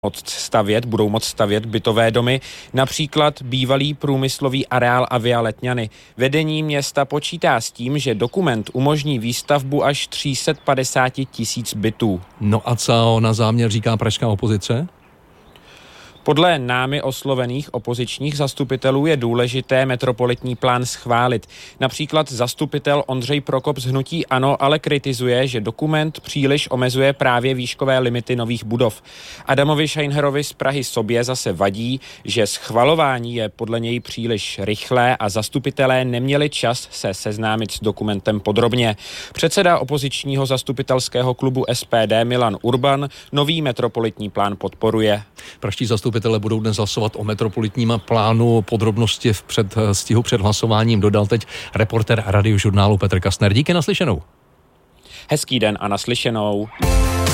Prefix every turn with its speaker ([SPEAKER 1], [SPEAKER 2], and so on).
[SPEAKER 1] budou moct stavět bytové domy, například bývalý průmyslový areál Avia Letňany. Vedení města počítá s tím, že dokument umožní výstavbu až 350 000 bytů.
[SPEAKER 2] No a co na záměr říká pražská opozice?
[SPEAKER 1] Podle námi oslovených opozičních zastupitelů je důležité metropolitní plán schválit. Například zastupitel Ondřej Prokop z hnutí ANO ale kritizuje, že dokument příliš omezuje právě výškové limity nových budov. Adamovi Scheinherovi z Prahy sobě zase vadí, že schvalování je podle něj příliš rychlé a zastupitelé neměli čas se seznámit s dokumentem podrobně. Předseda opozičního zastupitelského klubu SPD Milan Urban nový metropolitní plán podporuje.
[SPEAKER 2] Pražští zastupitelé budou dnes hlasovat o metropolitním plánu. Podrobnosti v předstihu před hlasováním dodal teď reportér Radiožurnálu Petr Kastner. Díky, naslyšenou.
[SPEAKER 1] Hezký den a naslyšenou.